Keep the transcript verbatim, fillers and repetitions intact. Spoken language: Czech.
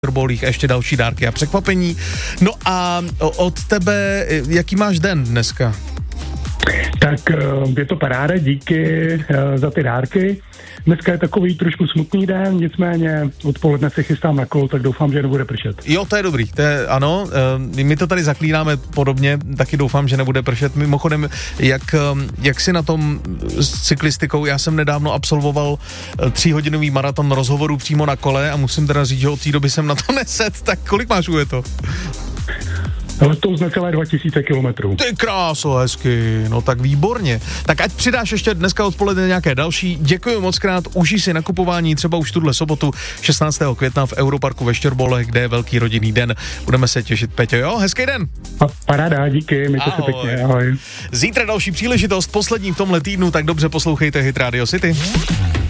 Bolích a ještě další dárky a překvapení. No a od tebe, jaký máš den dneska? Tak je to paráda, díky za ty dárky. Dneska je takový trošku smutný den, nicméně odpoledne se chystám na kolo, tak doufám, že nebude pršet. Jo, to je dobrý, to je, ano, my to tady zaklínáme podobně, taky doufám, že nebude pršet. Mimochodem, jak, jak si na tom s cyklistikou, já jsem nedávno absolvoval tříhodinový maraton rozhovorů přímo na kole a musím teda říct, že od té doby jsem na to neset, tak kolik máš ujeto? To už necelé dva tisíce kilometrů. Ty kráso, hezky, no tak výborně. Tak ať přidáš ještě dneska odpoledne nějaké další. Děkuji moc krát, užij si nakupování třeba už tuhle sobotu šestnáctého května v Europarku ve Štěrbolech, kde je velký rodinný den. Budeme se těšit, Peťo, jo? Hezký den. A paráda, díky, mějte se pěkně, ahoj. Zítra další příležitost, poslední v tomhle týdnu, tak dobře poslouchejte Hit Radio City.